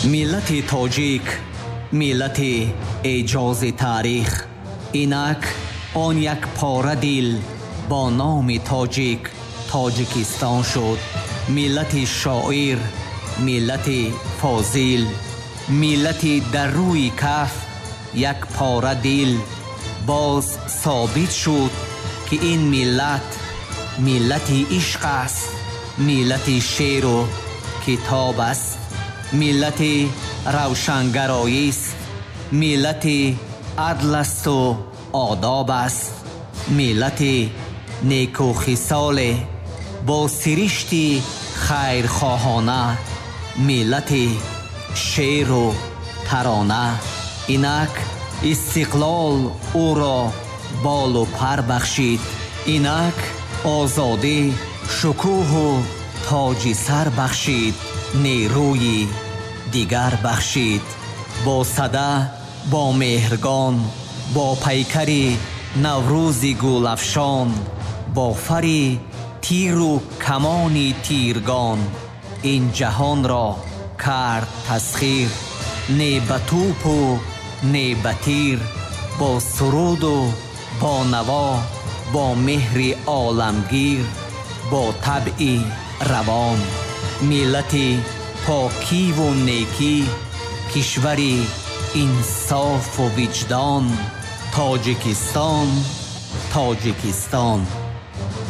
ملت تاجیک، ملت اعجاز تاریخ. اینک آن یک پاره دل با نام تاجیک تاجیکستان شد. ملت شاعر، ملت فاضل، ملت در روی کف یک پاره دل. باز ثابت شد که این ملت ملت عشق است، ملت شعر و کتاب است، ملت روشنگرایی است، ملت عدل است و آداب است، ملت نیک و خصال با سرشت خیرخواهانه، ملت شعر و ترانه. اینک استقلال او را بال و پر بخشید، اینک آزادی شکوه و تاج سر بخشید، نیروی دیگر بخشید. با صدا، با مهرگان، با پیکر نوروز گل افشان، با فر تیر و کمان تیرگان، این جهان را کرد تسخیر. نه به توپ و نه به تیر، با سرود و با نوا، با مهر عالمگیر، با طبع روان. ملت پاکی و نیکی، کشوری انصاف و وجدان. تاجیکستان، تاجیکستان.